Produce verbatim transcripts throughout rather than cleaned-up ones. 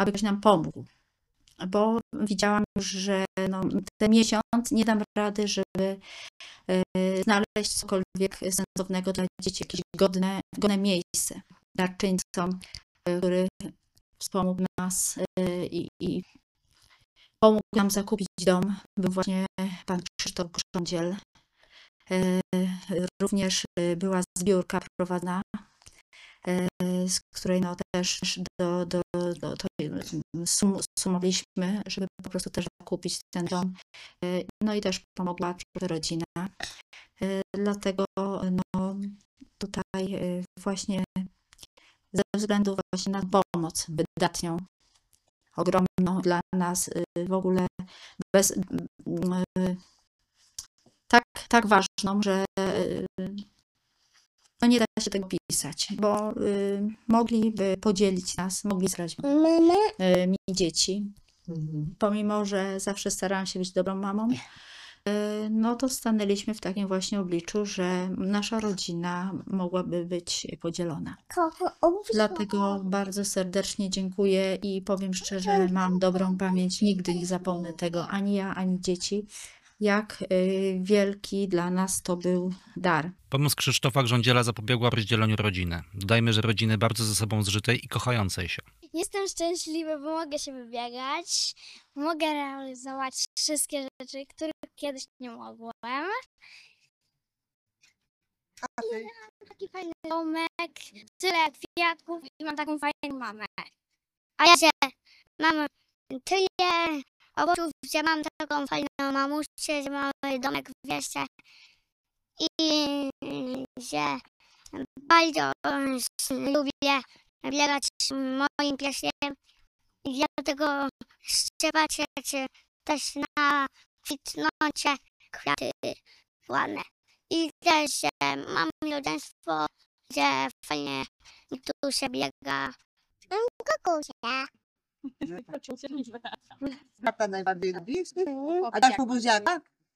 aby ktoś nam pomógł. Bo widziałam już, że no, ten miesiąc nie dam rady, żeby y, znaleźć cokolwiek sensownego dla dzieci, jakieś godne, godne miejsce. Darczyńcom, y, który wspomógł nas y, i, i pomógł nam zakupić dom, był właśnie pan Krzysztof Grządziel. Y, również y, była zbiórka prowadzona, z której no też do, do, do, do sum, sumowaliśmy, żeby po prostu też zakupić ten dom. No i też pomogła rodzina. Dlatego no, tutaj właśnie ze względu właśnie na pomoc wydatnią, ogromną dla nas w ogóle bez, tak, tak ważną, że no nie da się tego pisać, bo y, mogliby podzielić nas, mogli zrać y, mi dzieci. Mhm. Pomimo, że zawsze starałam się być dobrą mamą, y, no to stanęliśmy w takim właśnie obliczu, że nasza rodzina mogłaby być podzielona. Dlatego bardzo serdecznie dziękuję i powiem szczerze, mam dobrą pamięć, nigdy nie zapomnę tego, ani ja, ani dzieci. Jak wielki dla nas to był dar. Pomoc Krzysztofa Grządziela zapobiegła rozdzieleniu rodziny. Dodajmy, że rodziny bardzo ze sobą zżytej i kochającej się. Jestem szczęśliwy, bo mogę się wybiegać, mogę realizować wszystkie rzeczy, których kiedyś nie mogłem. I mam taki fajny domek, tyle kwiatków i mam taką fajną mamę. A ja się mam tyle owoców, gdzie mam taką fajną mamusię, że mamy domek w wieście i że bardzo lubię biegać moim piesiem i dlatego trzeba się też na kwitnące kwiaty ładne. I też, że mam rodzeństwo, że fajnie tu się biega. Kukusia. Tata najbardziej lubisz? A dasz mu buziaka?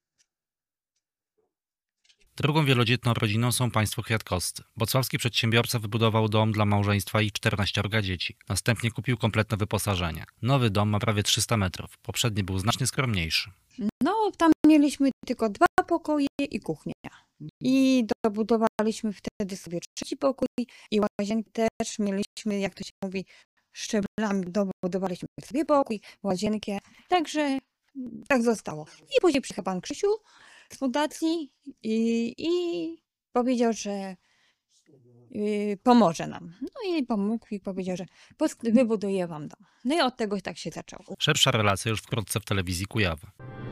Drugą wielodzietną rodziną są państwo kwiatkowscy. Wrocławski przedsiębiorca wybudował dom dla małżeństwa i czternaściorga dzieci. Następnie kupił kompletne wyposażenie. Nowy dom ma prawie trzysta metrów. Poprzedni był znacznie skromniejszy. No, tam mieliśmy tylko dwa pokoje i kuchnię. I dobudowaliśmy wtedy sobie trzeci pokój i łazienkę też mieliśmy, jak to się mówi, szczeblami dobudowaliśmy sobie pokój, łazienkę, także tak zostało. I później przyjechał pan Krzysiu z fundacji i, i powiedział, że y, pomoże nam. No i pomógł i powiedział, że wybuduje wam dom. No i od tego tak się zaczęło. Szersza relacja już wkrótce w telewizji Kujawy.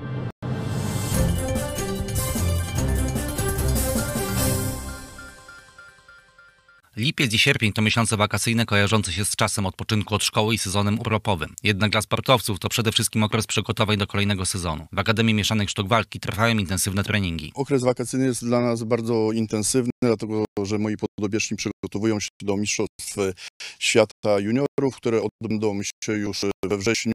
Lipiec i sierpień to miesiące wakacyjne kojarzące się z czasem odpoczynku od szkoły i sezonem urlopowym. Jednak dla sportowców to przede wszystkim okres przygotowań do kolejnego sezonu. W Akademii Mieszanych Sztuk Walki trwają intensywne treningi. Okres wakacyjny jest dla nas bardzo intensywny, dlatego że moi podopieczni przygotowują się do Mistrzostw Świata Juniorów, które odbędą się już we wrześniu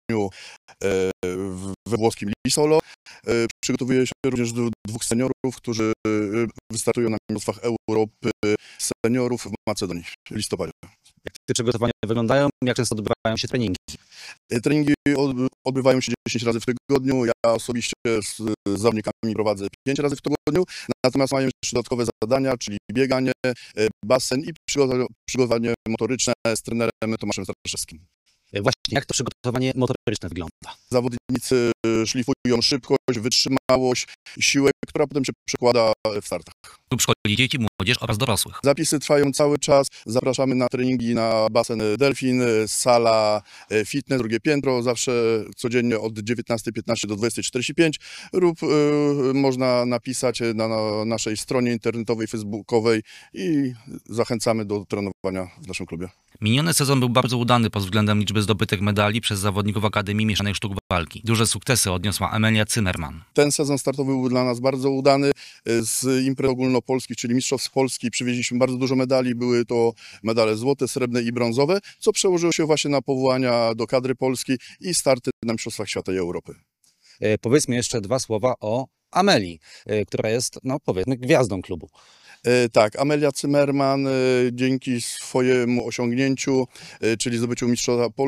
we włoskim Lisolo. Przygotowuje się również do dwóch seniorów, którzy wystartują na Mistrzostwach Europy seniorów w Macedonii w listopadzie. Jak te przygotowania wyglądają? Jak często odbywają się treningi? Treningi odbywają się dziesięć razy w tygodniu. Ja osobiście z zawodnikami prowadzę pięć razy w tygodniu. Natomiast mają jeszcze dodatkowe zadania, czyli bieganie, basen i przygotowanie motoryczne z trenerem Tomaszem Staraszewskim. Właśnie, jak to przygotowanie motoryczne wygląda? Zawodnicy szlifują szybkość, wytrzymałość, siłę, która potem się przekłada w startach. Klub szkoli dzieci, młodzież oraz dorosłych. Zapisy trwają cały czas. Zapraszamy na treningi na basen Delfin, sala fitness, drugie piętro, zawsze codziennie od dziewiętnastej piętnaście do dwudziestej czterdzieści pięć lub y, można napisać na, na naszej stronie internetowej, facebookowej i zachęcamy do trenowania w naszym klubie. Miniony sezon był bardzo udany pod względem liczby zdobytych medali przez zawodników Akademii Mieszanych Sztuk Walki. Duże sukcesy odniosła Amelia Zimmerman. Ten sezon startowy był dla nas bardzo udany. Z imprez ogólnopolskich, czyli Mistrzostw Polski, przywieźliśmy bardzo dużo medali. Były to medale złote, srebrne i brązowe, co przełożyło się właśnie na powołania do kadry polskiej i starty na Mistrzostwach Świata i Europy. E, powiedzmy jeszcze dwa słowa o Amelii, e, która jest, no powiedzmy, gwiazdą klubu. E, tak, Amelia Zimmerman e, dzięki swojemu osiągnięciu, e, czyli zdobyciu Mistrzostwa Polski,